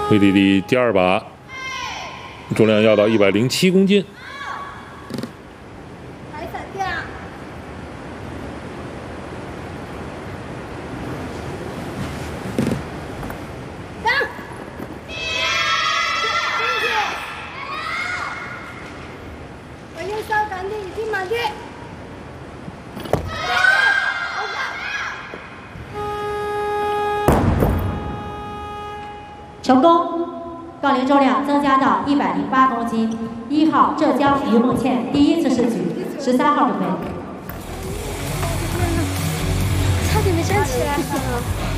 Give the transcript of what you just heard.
威力的第2把，重量要到107公斤。 成功，杠铃重量增加到108公斤。1号浙江于梦倩第1次试举，13号准备。 差点没站起来。